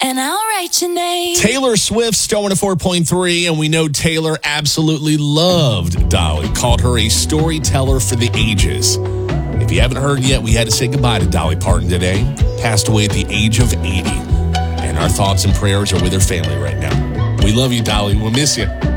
and I'll write your name. Taylor Swift, Star 104.3, and we know Taylor absolutely loved Dolly, called her a storyteller for the ages. If you haven't heard yet, we had to say goodbye to Dolly Parton today. Passed away at the age of 80. And our thoughts and prayers are with her family right now. We love you, Dolly. We'll miss you.